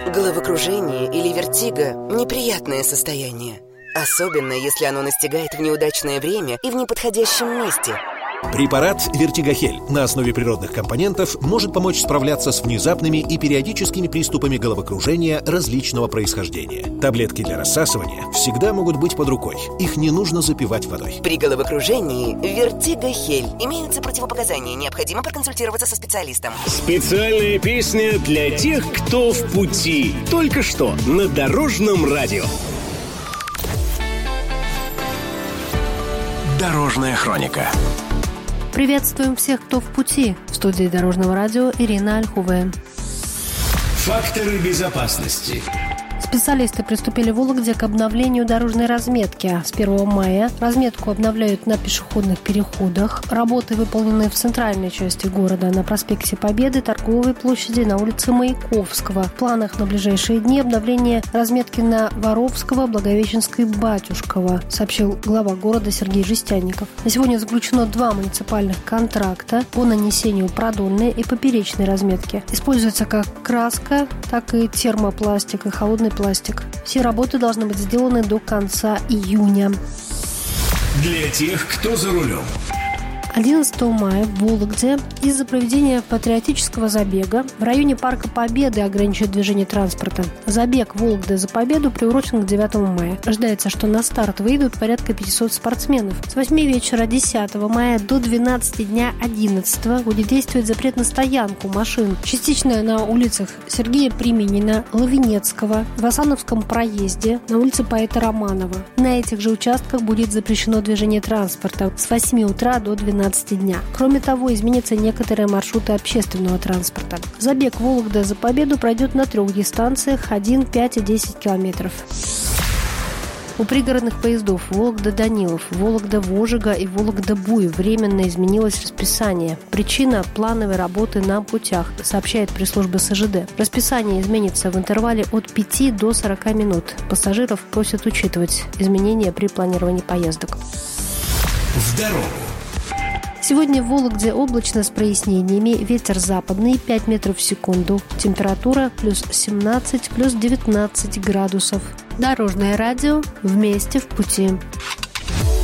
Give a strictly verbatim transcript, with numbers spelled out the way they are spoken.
Головокружение или вертиго – неприятное состояние. Особенно, если оно настигает в неудачное время и в неподходящем месте. Препарат «Вертигохель» на основе природных компонентов может помочь справляться с внезапными и периодическими приступами головокружения различного происхождения. Таблетки для рассасывания всегда могут быть под рукой. Их не нужно запивать водой. При головокружении «Вертигохель». Имеются противопоказания. Необходимо проконсультироваться со специалистом. Специальная песня для тех, кто в пути. Только что на Дорожном радио. Дорожная хроника. Приветствуем всех, кто в пути. В студии Дорожного радио Ирина Ольховая. Факторы безопасности. Специалисты приступили в Вологде к обновлению дорожной разметки. С первого мая разметку обновляют на пешеходных переходах. Работы выполнены в центральной части города, на проспекте Победы, Торговой площади, на улице Маяковского. В планах на ближайшие дни обновление разметки на Воровского, Благовещенской, Батюшкова, сообщил глава города Сергей Жестянников. На сегодня заключено два муниципальных контракта по нанесению продольной и поперечной разметки. Используется как краска, так и термопластик и холодный пластик. Все работы должны быть сделаны до конца июня. Для тех, кто за рулем. одиннадцатого мая в Вологде из-за проведения патриотического забега в районе Парка Победы ограничат движение транспорта. Забег Вологда за победу приурочен к девятому мая. Ожидается, что на старт выйдут порядка пятьсот спортсменов. С восьми вечера десятого мая до двенадцати дня одиннадцатого будет действовать запрет на стоянку машин. Частично на улицах Сергея Применина, Лавинецкого, в Асановском проезде, на улице поэта Романова. На этих же участках будет запрещено движение транспорта с восьми утра до двенадцати дня. Кроме того, изменятся некоторые маршруты общественного транспорта. Забег Вологда за победу пройдет на трех дистанциях – один, пять и десять километров. У пригородных поездов Вологда-Данилов, Вологда-Вожига и Вологда-Буй временно изменилось расписание. Причина – плановой работы на путях, сообщает пресс-служба эс жэ дэ. Расписание изменится в интервале от пяти до сорока минут. Пассажиров просят учитывать изменения при планировании поездок. В дорогу. Сегодня в Вологде облачно с прояснениями, ветер западный пять метров в секунду, температура плюс семнадцать, плюс девятнадцать градусов. Дорожное радио, вместе в пути.